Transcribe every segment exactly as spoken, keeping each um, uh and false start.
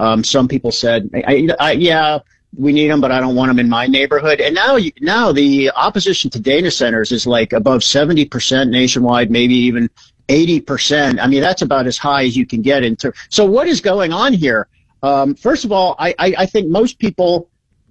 Um, some people said, I, I, yeah, we need them, but I don't want them in my neighborhood. And now, now the opposition to data centers is like above seventy percent nationwide, maybe even eighty percent. I mean, that's about as high as you can get into. So what is going on here? Um, first of all, I, I, I think most people,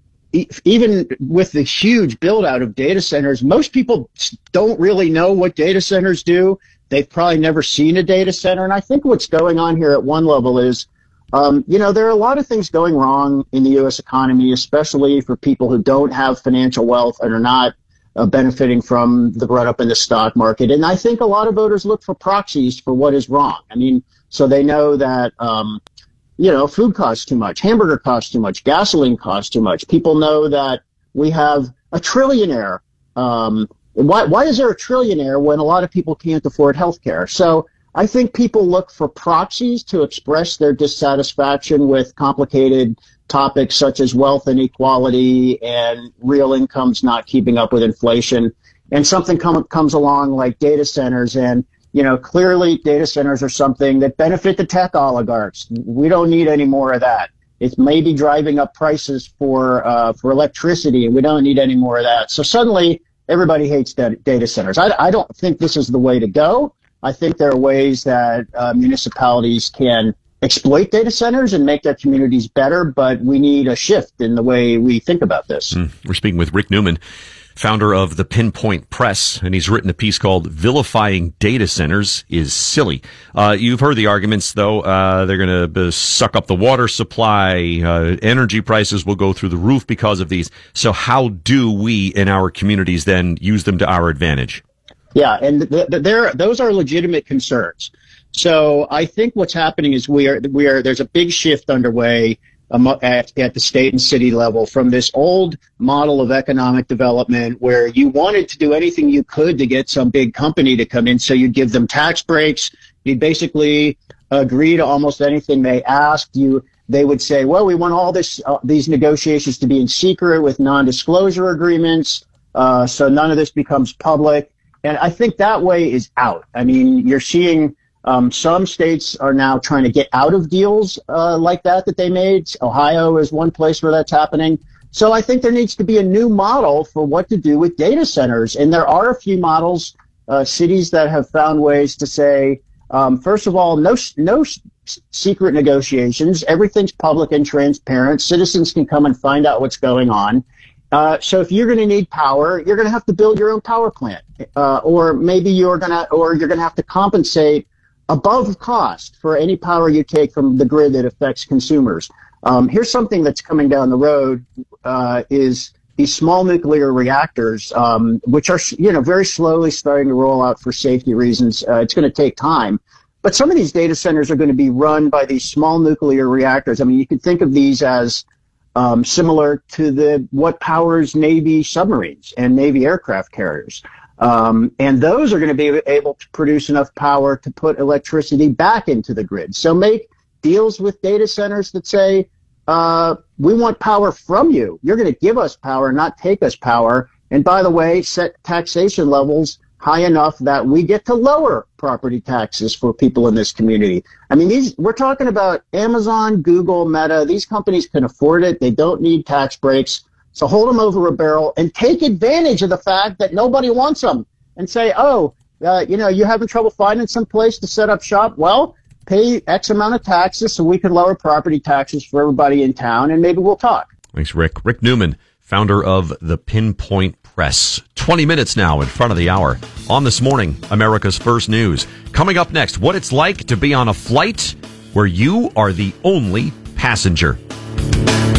even with the huge build out of data centers, most people don't really know what data centers do. They've probably never seen a data center. And I think what's going on here at one level is, um, you know, there are a lot of things going wrong in the U S economy, especially for people who don't have financial wealth and are not uh, benefiting from the run up in the stock market. And I think a lot of voters look for proxies for what is wrong. I mean, so they know that, um, you know, food costs too much, hamburger costs too much, gasoline costs too much. People know that we have a trillionaire. Um, why, why is there a trillionaire when a lot of people can't afford health care? So I think people look for proxies to express their dissatisfaction with complicated topics such as wealth inequality and real incomes not keeping up with inflation. And something com- comes along like data centers, and you know, clearly data centers are something that benefit the tech oligarchs. We don't need any more of that. It's maybe driving up prices for uh, for electricity, and we don't need any more of that. So suddenly everybody hates data centers. I, I don't think this is the way to go. I think there are ways that uh, municipalities can exploit data centers and make their communities better, but we need a shift in the way we think about this. Mm. We're speaking with Rick Newman, founder of the Pinpoint Press, and he's written a piece called "Vilifying Data Centers is Silly." Uh, you've heard the arguments, though. Uh, they're going to suck up the water supply. Uh, energy prices will go through the roof because of these. So how do we in our communities then use them to our advantage? Yeah, and th- th- there, those are legitimate concerns. So I think what's happening is we are, we are, there's a big shift underway um, at, at the state and city level from this old model of economic development where you wanted to do anything you could to get some big company to come in. So you'd give them tax breaks. You'd basically agree to almost anything they asked you. They would say, well, we want all this, uh, these negotiations to be in secret with non-disclosure agreements. Uh, so none of this becomes public. And I think that way is out. I mean, you're seeing um, some states are now trying to get out of deals uh, like that that they made. Ohio is one place where that's happening. So I think there needs to be a new model for what to do with data centers. And there are a few models, uh, cities that have found ways to say, um, first of all, no, no secret negotiations. Everything's public and transparent. Citizens can come and find out what's going on. Uh, so if you're going to need power, you're going to have to build your own power plant, uh, or maybe you're going to, or you're going to have to compensate above cost for any power you take from the grid that affects consumers. Um, here's something that's coming down the road: uh, is these small nuclear reactors, um, which are you know very slowly starting to roll out for safety reasons. Uh, it's going to take time, but some of these data centers are going to be run by these small nuclear reactors. I mean, you could think of these as Um, similar to the what powers Navy submarines and Navy aircraft carriers. Um, and those are going to be able to produce enough power to put electricity back into the grid. So make deals with data centers that say, uh, we want power from you. You're going to give us power, not take us power. And by the way, set taxation levels high enough that we get to lower property taxes for people in this community. I mean, these we're talking about Amazon, Google, Meta. These companies can afford it. They don't need tax breaks. So hold them over a barrel and take advantage of the fact that nobody wants them and say, oh, uh, you know, you're having trouble finding some place to set up shop. Well, pay X amount of taxes so we can lower property taxes for everybody in town, and maybe we'll talk. Thanks, Rick. Rick Newman, founder of the Pinpoint Press. twenty minutes now in front of the hour on This Morning, America's First News. Coming up next, what it's like to be on a flight where you are the only passenger.